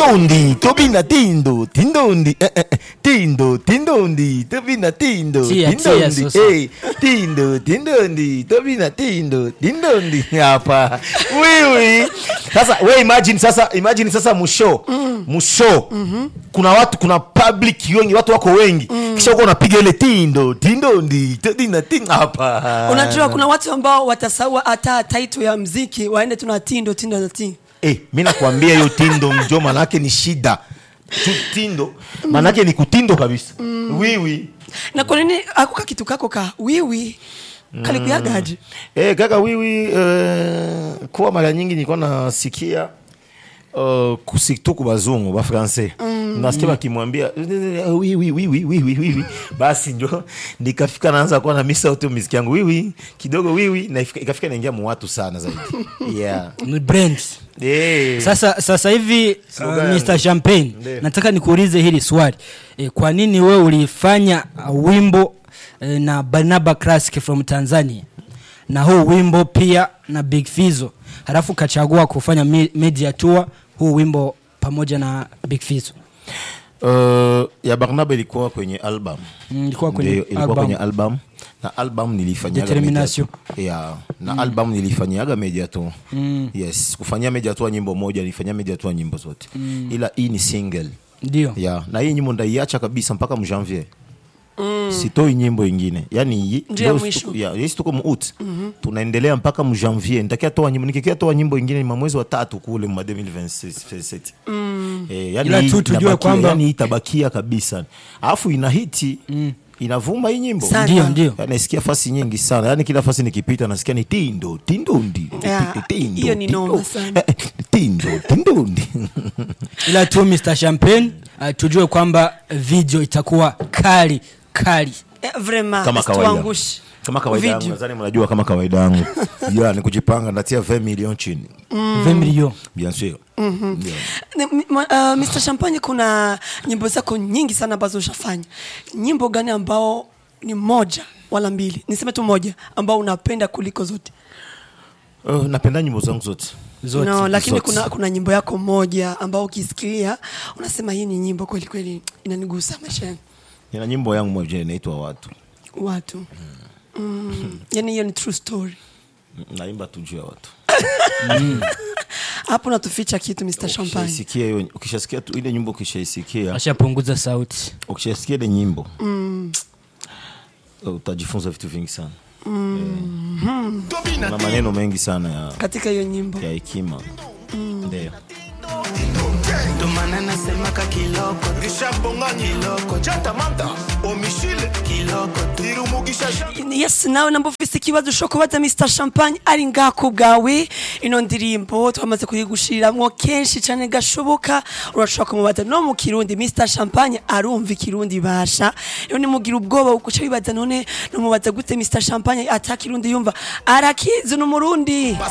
tindondi tobina tindo tindondi tindo tindondi tobina tindo tindondi tindo tindondi tobina tindo tindondi hapa wewe sasa wewe imagine sasa musho kuna watu kuna public wengi watu wako wengi kisha uko unapiga ile tindo tindondi tobina tindo hapa unajua kuna watu ambao watasawa hata title ya muziki waende tuna tindo na tindo. Mimi nakwambia hiyo tindo mjo manake ni shida. Tindo manake ni kutindo kabisa. Wiwi. Na kwa nini akuka kitu kako ka wiwi? Kalikuagaje? Kaka wiwi kwa mara nyingi nilikuwa nasikia kusikitu kwa bazungu ba français. Nasikia wakimwambia wiwi. Basi ndio nikafika naanza kuwa na misa auto muziki yangu wiwi kidogo wiwi na ikafika naingia mu watu sana zaidi. Yeah. Ni brand. Sasa hivi Mr. Champagne nataka nikuulize hili swali. Kwa nini wewe ulifanya wimbo na Barnaba Classic from Tanzania na huu wimbo pia na Big Fizzo halafu kachagua kufanya media tour huu wimbo pamoja na Big Fizzo? Ya Barnaba ilikuwa kwenye album. Ilikuwa kwenye album. Na album nilifanyia Determination. Na album nilifanyaga media tour. Yes, kufanyia media tour nyimbo moja, nilifanyia media tour nyimbo zote. Ila hii ni single. Ndio. Na hii nyimbo ndaiacha kabisa mpaka mjanvier. Sitoi nyimbo nyingine. Yaani yes tuko mu-août. Tunaendelea mpaka mjanvier. Nitakia toa nyimbo, nikikia toa nyimbo nyingine ni mwezi wa 3 kule mu 2027. Yani tujue kwamba yani itabakia kabisa. Alafu ina hiti. Inavuma hii nyimbo. Ndio. Nasikia fasi nyingi sana. Yaani kila fasi nikipita nasikia ni tindondi. Hiyo ni noma sana. Tindondi. Ila tu Mr. Champagne tujue kwamba video itakuwa kali. Vraiment. Kama kawaida yangu, nadhani mnajua kama kawaida yangu. Ni kujipanga natia 20 million chini. 20 million. Bien sûr. Mr. Champagne, kuna nyimbo zako nyingi sana ambazo ushafanya. Nyimbo gani ambao ni moja wala mbili? Niseme tu moja ambao unapenda kuliko zote. Napenda nyimbo zangu zote. No, lakini kuna nyimbo yako moja ambao ukisikia unasema hii ni nyimbo kweli inanigusa maishani. Nina nyimbo yangu moja inaitwa Watu. Yaani hiyo ni true story. Naimba tu juu ya watu. Hapo natuficha kitu Mr. Champagne. Ukishasikia tu ile nyimbo ukishaisikia. Ashapunguza sauti. Ukishasikia ile nyimbo. Utajifunza vitu vingi sana. Na maneno mengi sana katika hiyo nyimbo. Ya hekima. Ndio. Tumana nasema kiloko Rishabonga kiloko Jata manda Omishile kiloko Tirumugisha. Yes, nawe nambufise ikibazo ushoko baza Mr. Champagne ari ngako bwawe ino ndirimbo twamaze kuyigushiramwo kenshi cyane gashoboka urashaka kumubaza no mu Kirundi Mr. Champagne arumva Kirundi basha yo ni mugira ubwoba ukuca bibaza none no mubaza gute Mr. Champagne atakirundi yumva arakizi no Murundi.